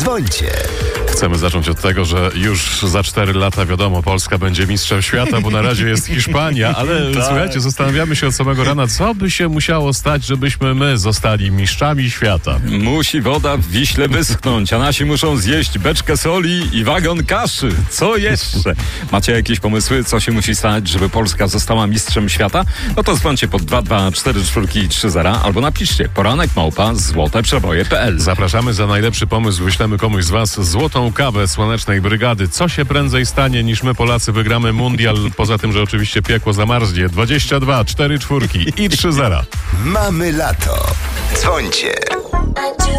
Dzwońcie. Chcemy zacząć od tego, że już za 4 lata wiadomo, Polska będzie mistrzem świata, bo na razie jest Hiszpania, ale Tak. słuchajcie, zastanawiamy się od samego rana, co by się musiało stać, żebyśmy my zostali mistrzami świata. Musi woda w Wiśle wyschnąć, a nasi muszą zjeść beczkę soli i wagon kaszy. Co jeszcze? Macie jakieś pomysły, co się musi stać, żeby Polska została mistrzem świata? No to dzwońcie pod 2244330 albo napiszcie poranek@złoteprzeboje.pl. Zapraszamy. Za najlepszy pomysł wyślemy komuś z was złotą kawę Słonecznej Brygady. Co się prędzej stanie, niż my Polacy wygramy mundial, poza tym, że oczywiście piekło zamarznie. 22, 4 czwórki i 30. Mamy lato. Dzwońcie.